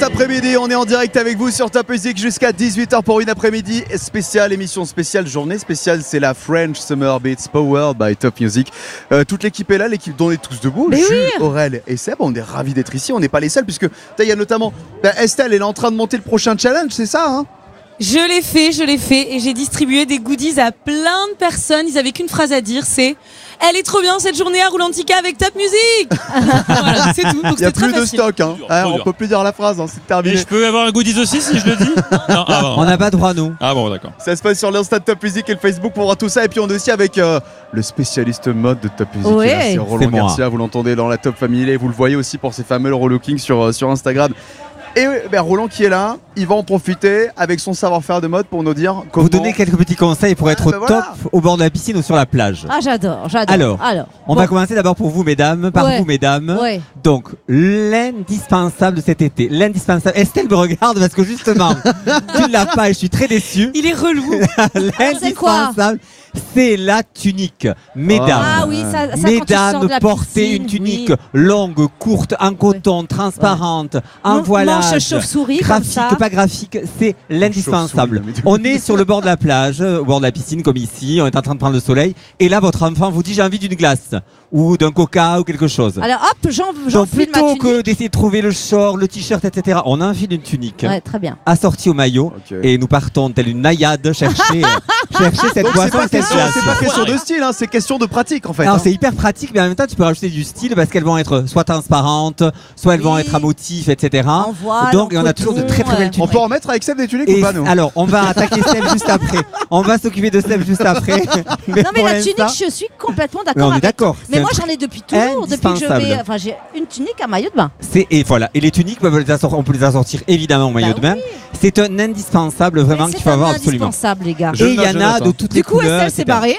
après-midi, on est en direct avec vous sur Top Music jusqu'à 18h pour une après-midi spéciale, émission spéciale, journée spéciale. C'est la French Summer Beats Powered by Top Music. Toute l'équipe est là, l'équipe dont on est tous debout. Jules, Aurel et Seb, on est ravis d'être ici. On n'est pas les seuls puisque il y a notamment Estelle, elle est en train de monter le prochain challenge, c'est ça hein? Je l'ai fait et j'ai distribué des goodies à plein de personnes. Ils avaient qu'une phrase à dire, c'est « Elle est trop bien cette journée à Roulantica avec Top Music !» Voilà, c'est tout. Il n'y a plus de stock, hein. On peut plus dire la phrase, hein. C'est terminé. Et je peux avoir un goodies aussi si je le dis? Non, on n'a pas droit, nous. Ah bon, d'accord. Ça se passe sur l'Insta de Top Music et le Facebook pour voir tout ça. Et puis on est aussi avec le spécialiste mode de Top Music. Ouais. C'est Roland Garcia, vous l'entendez dans la Top Family et vous le voyez aussi pour ses fameux relookings sur Instagram. Et Roland qui est là, il va en profiter avec son savoir-faire de mode pour nous dire comment... Vous donner quelques petits conseils pour être au top au bord de la piscine ou sur la plage. Ah j'adore. Alors on va commencer d'abord pour vous mesdames, vous mesdames. Ouais. Donc l'indispensable de cet été, l'indispensable. Estelle me regarde parce que justement tu ne l'as pas et je suis très déçu. Il est relou. L'indispensable, c'est la tunique, mesdames. Ah oui, ça mesdames, portez une tunique longue, courte, en coton, transparente, en voilage, manche chauve-souris, graphique, comme ça. pas graphique, c'est l'indispensable. On est sur le bord de la plage, au bord de la piscine comme ici, on est en train de prendre le soleil, et là votre enfant vous dit j'ai envie d'une glace ou d'un coca ou quelque chose. Alors hop, j'enfile ma tunique. Plutôt que d'essayer de trouver le short, le t-shirt, etc., on enfile une tunique. Ouais, très bien. Assortie au maillot, et nous partons telle une naïade chercher cette boisson. C'est pas question de style, hein, c'est question de pratique en fait. Alors c'est hyper pratique, mais en même temps tu peux rajouter du style parce qu'elles vont être soit transparentes, soit elles vont être à motifs, etc. En voile, donc en on a toujours de très belles tuniques. On peut en mettre avec Seb des tuniques ou pas nous? Alors on va attaquer Seb juste après. On va s'occuper de Seb juste après. Non mais la tunique, je suis complètement d'accord. On est d'accord. Mais moi j'en ai depuis toujours, depuis que je vais. Enfin j'ai une tunique à maillot de bain. Et voilà. Et les tuniques, on peut les assortir évidemment au maillot de bain. C'est un indispensable vraiment qu'il faut avoir absolument. Indispensable les gars. Et il y en a de toutes les couleurs. Estelle s'est barrée.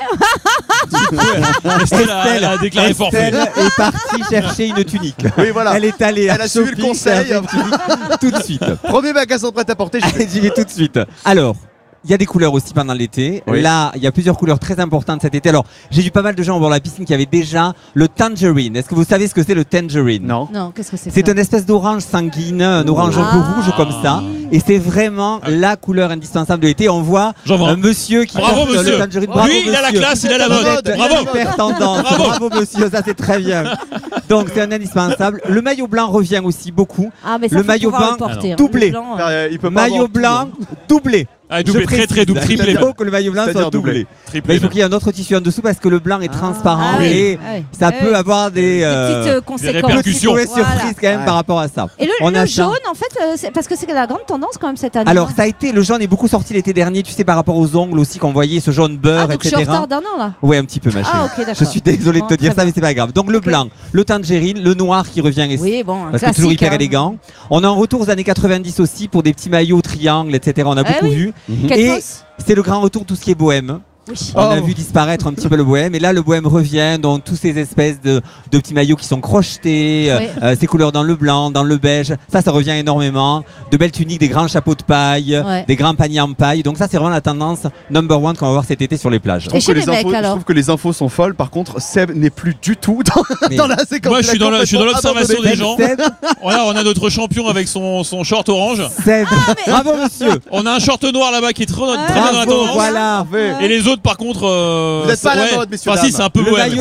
Estelle a déclaré forfait. Estelle est partie chercher une tunique. Oui, voilà. Elle est allée. Elle a suivi le conseil. Tout de suite. Premier magasin de prêt-à-porter. J'y vais tout de suite. Alors. Il y a des couleurs aussi pendant l'été. Oui. Là, il y a plusieurs couleurs très importantes cet été. Alors, j'ai vu pas mal de gens au bord de la piscine qui avaient déjà le tangerine. Est-ce que vous savez ce que c'est le tangerine? Non. Non, qu'est-ce que c'est? C'est une espèce d'orange sanguine, un orange un peu rouge comme ça. Et c'est vraiment la couleur indispensable de l'été. On voit un monsieur qui Bravo, porte monsieur. le tangerine. Bravo, lui, il a la classe, il a la mode. Bravo. Hyper tendance. Bravo, monsieur, ça c'est très bien. Donc, c'est un indispensable. Le maillot blanc revient aussi beaucoup. Ah, mais ça, le faut maillot pouvoir blanc le porter, hein. doublé. Le blanc, Il peut pas Maillot blanc doublé. Ah, doublé, très double, triplé. Il faut que le maillot blanc soit doublé. Mais il faut qu'il y ait un autre tissu en dessous parce que le blanc est transparent et ça peut avoir des petites conséquences. répercussions. Des surprises quand même par rapport à ça. Et le jaune, en fait, parce que c'est la grande tendance quand même cette année. Alors ça a été, le jaune est beaucoup sorti l'été dernier, tu sais, par rapport aux ongles aussi qu'on voyait, ce jaune beurre, donc etc. je suis en retard d'un an là. Ouais, un petit peu ma chérie. Ah, ok, d'accord. Je suis désolé de te dire ça, mais c'est pas grave. Donc le blanc, le tangerine, le noir qui revient ici. Oui, bon, parce que c'est toujours hyper élégant. On est en retour aux années 90 aussi pour des petits maillots triangles, etc. On a beaucoup vu. Et c'est le grand retour de tout ce qui est bohème. Oui. On a vu disparaître un petit peu le bohème, et là le bohème revient dans tous ces espèces de petits maillots qui sont crochetés, ces couleurs dans le blanc, dans le beige, ça revient énormément, de belles tuniques, des grands chapeaux de paille, des grands paniers en paille, donc ça c'est vraiment la tendance number one qu'on va voir cet été sur les plages. Je trouve que les infos sont folles, par contre Seb n'est plus du tout dans la séquence. Moi je suis dans l'observation des gens. Voilà, on a notre champion avec son short orange. Seb, bravo monsieur. On a un short noir là-bas qui est très bien dans la tendance. Voilà. Et les autres par contre vous n'êtes pas à la mode, messieurs, si, c'est un peu bohème.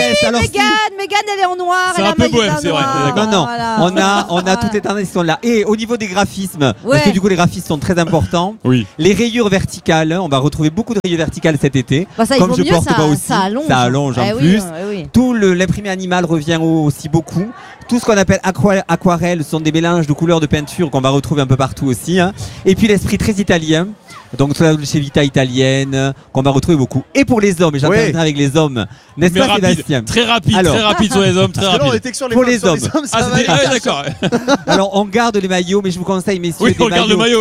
Mégane elle est en noir. C'est un peu bohème, c'est vrai. Non, on a toutes les tendances qui sont là. Et au niveau des graphismes, parce que du coup les graphismes sont très importants. Oui. Les rayures verticales, on va retrouver beaucoup de rayures verticales cet été. Comme je porte pas aussi, ça allonge en plus. Tout l'imprimé animal revient aussi beaucoup. Tout ce qu'on appelle aquarelle sont des mélanges de couleurs de peinture qu'on va retrouver un peu partout aussi. Et puis l'esprit très italien. Donc toute la Dolce Vita italienne qu'on va retrouver beaucoup. Et pour les hommes, et j'interviendrai avec les hommes, n'est-ce pas Sébastien? Très rapide sur les hommes, très rapide. Pour les hommes. D'accord. Alors on garde les maillots, mais je vous conseille messieurs. Oui, on garde le maillot.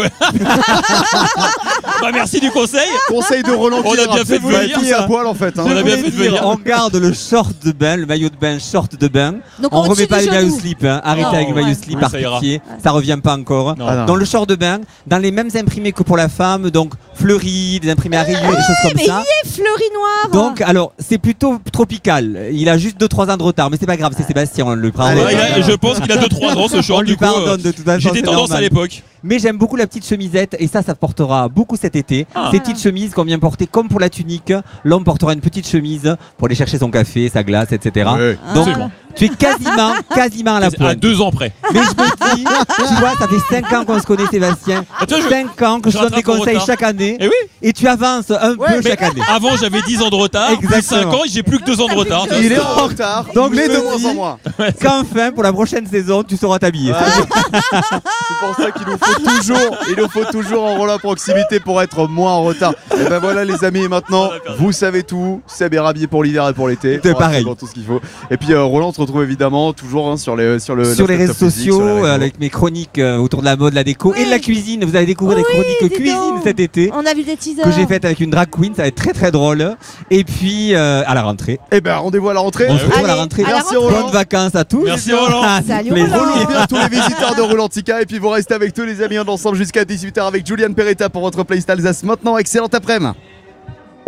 Merci du conseil. Conseil de Roland. On a bien fait de venir. C'est à poil en fait. On a bien fait de venir. On garde le short de bain, le maillot de bain, short de bain. Donc on remet pas les maillots slip. Arrêtez avec le maillot slip par pitié. Ça revient pas encore. Dans le short de bain, dans les mêmes imprimés que pour la femme. Donc fleuris, des imprimés à rayures, des choses comme mais ça. il est fleuri noir. Donc, alors, c'est plutôt tropical. Il a juste 2-3 ans de retard, mais c'est pas grave, c'est Sébastien, on le prend. Je pense qu'il a 2-3 ans ce short. On lui pardonne de toute façon. J'étais tendance à l'époque. Mais j'aime beaucoup la petite chemisette et ça portera beaucoup cet été. Ces petites chemises qu'on vient porter comme pour la tunique. L'homme portera une petite chemise pour aller chercher son café, sa glace, etc. Ouais. Donc, tu es quasiment à la pointe. À 2 ans près. Mais je me dis, tu vois, ça fait 5 ans qu'on se connaît, Sébastien. 5 ans que je donne des conseils chaque année. Et oui. Et tu avances un peu chaque année. Avant, j'avais 10 ans de retard. Plus 5 ans, j'ai plus que 2 ans de retard. Il est en retard, donc mais je de me moins dis en moins. qu'enfin, pour la prochaine saison, tu sauras t'habiller. C'est pour ça qu'il nous faut toujours un rôle à proximité pour être moins en retard. Et ben voilà les amis, maintenant vous savez tout. Seb est rhabillé pour l'hiver et pour l'été. C'est pareil. Tout ce qu'il faut. Et puis Roland se retrouve évidemment toujours sur les réseaux sociaux avec mes chroniques autour de la mode, la déco et de la cuisine. Vous allez découvrir des chroniques cuisine cet été. On a vu des teasers que j'ai faites avec une drag queen, ça va être très très drôle. Et puis à la rentrée. Et ben rendez-vous à la rentrée. On se retrouve à la rentrée. Merci Roland. Bonnes vacances à tous. Merci Roland. Salut Roland. Et bien tous les visiteurs de Roulantica. Et puis vous restez avec tous les amis ensemble jusqu'à 18h avec Julian Peretta pour votre playlist Alsace. Maintenant, excellente après-midi.